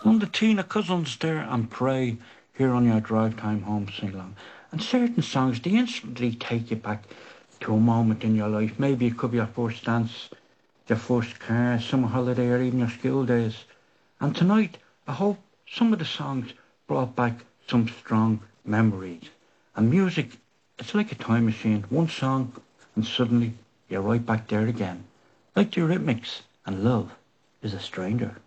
On the Tina Cousins there and Pray here on your drive time home sing along. And certain songs, they instantly take you back to a moment in your life. Maybe it could be your first dance, your first car, summer holiday, or even your school days. And tonight, I hope some of the songs brought back some strong memories. And music, it's like a time machine. One song, and suddenly you're right back there again. Like the Eurythmics and Love is a Stranger.